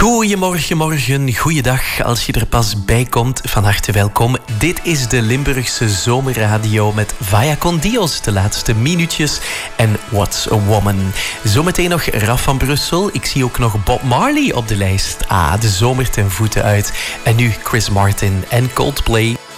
Goedemorgen, morgen, goeiedag. Als je er pas bij komt, van harte welkom. Dit is de Limburgse Zomerradio met Vaya con Dios, de laatste minuutjes en What's a Woman. Zometeen nog Raf van Brussel. Ik zie ook nog Bob Marley op de lijst. De zomer ten voeten uit. En nu Chris Martin en Coldplay.